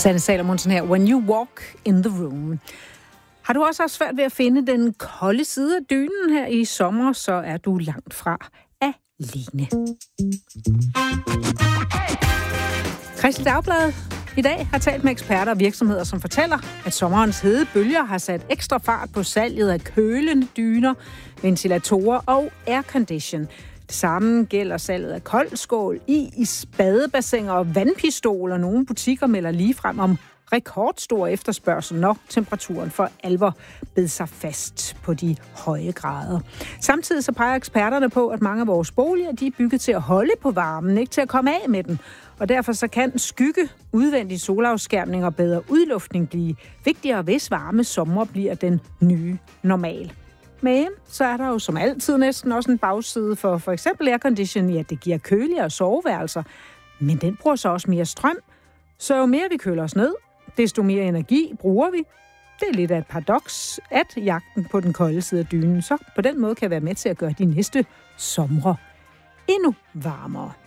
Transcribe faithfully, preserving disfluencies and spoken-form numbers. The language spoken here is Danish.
Sanne Salomonsen her, When You Walk in the Room. Har du også haft svært ved at finde den kolde side af dynen her i sommer, så er du langt fra alene. Kristeligt Dagblad i dag har talt med eksperter og virksomheder, som fortæller, at sommerens hedebølger har sat ekstra fart på salget af kølende dyner, ventilatorer og aircondition. Det samme gælder salget af koldskål, is, badebassiner og vandpistoler. Nogle butikker melder ligefrem om rekordstor efterspørgsel, når temperaturen for alvor bed sig fast på de høje grader. Samtidig så peger eksperterne på, at mange af vores boliger de er bygget til at holde på varmen, ikke til at komme af med den. Og derfor så kan skygge, udvendig solafskærmning og bedre udluftning blive vigtigere, hvis varme sommer bliver den nye normal. Men så er der jo som altid næsten også en bagside for for eksempel aircondition, ja, det giver køligere soveværelser, men den bruger så også mere strøm. Så jo mere vi køler os ned, desto mere energi bruger vi. Det er lidt af et paradoks, at jagten på den kolde side af dynen så på den måde kan være med til at gøre de næste somre endnu varmere.